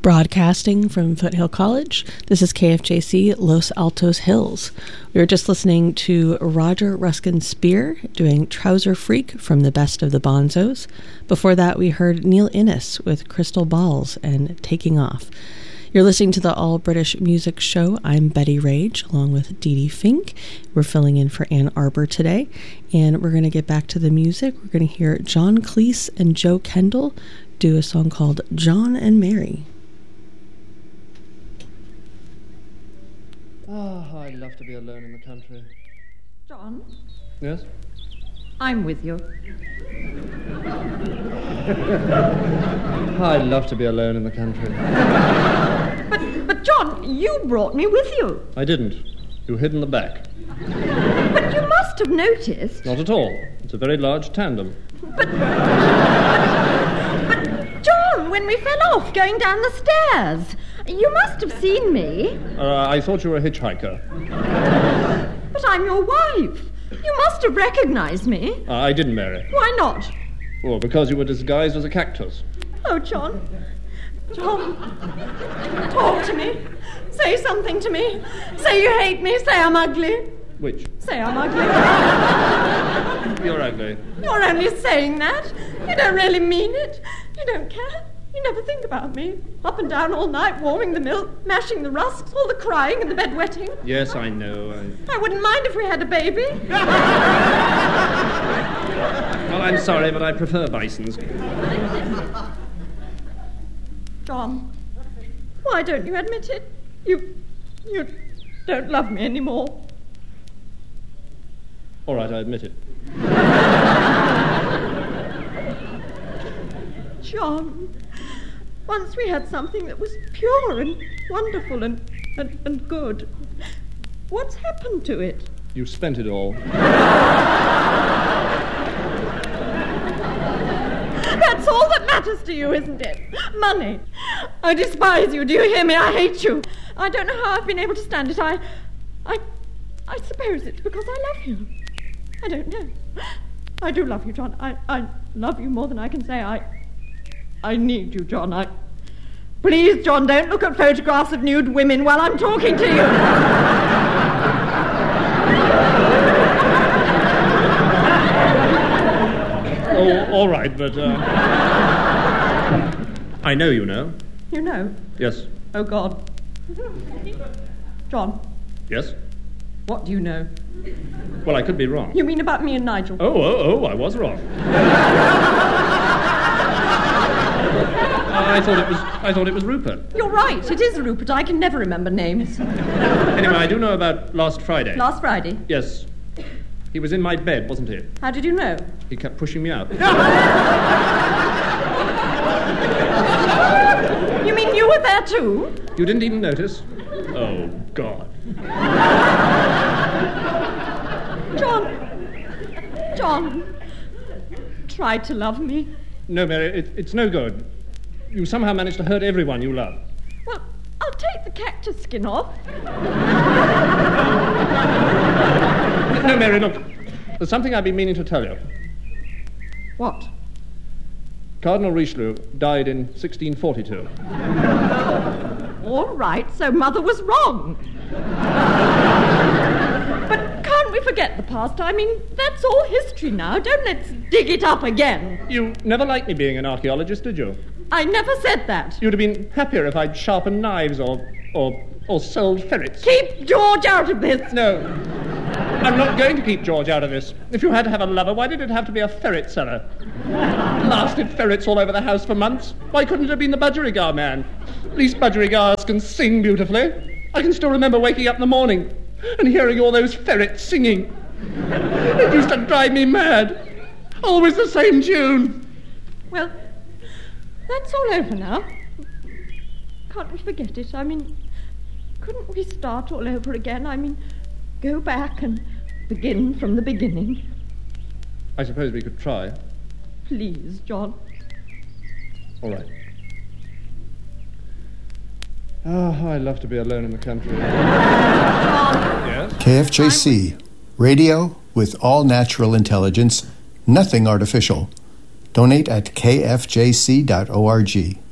Broadcasting from Foothill College, this is KFJC Los Altos Hills. We were just listening to Roger Ruskin Spear doing Trouser Freak from The Best of the Bonzos. Before that, we heard Neil Innes with Crystal Balls and Taking Off. You're listening to the All British Music Show. I'm Betty Rage, along with Dee Dee Fink. We're filling in for Ann Arbor today, and we're going to get back to the music. We're going to hear John Cleese and Joe Kendall do a song called John and Mary. Oh, I'd love to be alone in the country. John? Yes? I'm with you. I'd love to be alone in the country. But John, you brought me with you. I didn't. You hid in the back. But you must have noticed. Not at all. It's a very large tandem. But John, when we fell off going down the stairs, you must have seen me. I thought you were a hitchhiker. But I'm your wife. You must have recognized me. I didn't, Mary. Why not? Well, because you were disguised as a cactus. Oh, John. John, talk to me. Say something to me. Say you hate me. Say I'm ugly. Which? Say I'm ugly. You're ugly. You're only saying that. You don't really mean it. You don't care. You never think about me. Up and down all night, warming the milk, mashing the rusks, all the crying and the bedwetting. Yes, I know. I wouldn't mind if we had a baby. Well, I'm sorry, but I prefer bisons. John, why don't you admit it? You don't love me anymore. All right, I admit it. John, once we had something that was pure and wonderful and good. What's happened to it? You spent it all. That's all that matters to you, isn't it? Money. I despise you. Do you hear me? I hate you. I don't know how I've been able to stand it. I suppose it's because I love you. I don't know. I do love you, John. I love you more than I can say. I need you, John. Please, John, don't look at photographs of nude women while I'm talking to you. Oh, all right, but, I know you know. You know? Yes. Oh, God. John. Yes? What do you know? Well, I could be wrong. You mean about me and Nigel? Oh, I was wrong. I thought it was Rupert. You're right, it is Rupert. I can never remember names. Anyway, I do know about last Friday. Last Friday? Yes. He was in my bed, wasn't he? How did you know? He kept pushing me out. You mean you were there too? You didn't even notice? Oh, God. John, try to love me. No, Mary, it's no good. You somehow managed to hurt everyone you love. Well, I'll take the cactus skin off. No, Mary, look. There's something I've been meaning to tell you. What? Cardinal Richelieu died in 1642. All right, so Mother was wrong. But can't we forget the past? I mean, that's all history now. Don't let's dig it up again. You never liked me being an archaeologist, did you? I never said that. You'd have been happier if I'd sharpened knives or sold ferrets. Keep George out of this. No. I'm not going to keep George out of this. If you had to have a lover, why did it have to be a ferret seller? Blasted ferrets all over the house for months. Why couldn't it have been the budgerigar man? At least budgerigars can sing beautifully. I can still remember waking up in the morning and hearing all those ferrets singing. It used to drive me mad. Always the same tune. Well, that's all over now. Can't we forget it? I mean, couldn't we start all over again? I mean, go back and begin from the beginning. I suppose we could try. Please, John. All right. Oh, I love to be alone in the country. Yes? KFJC, radio with all natural intelligence, nothing artificial. Donate at kfjc.org.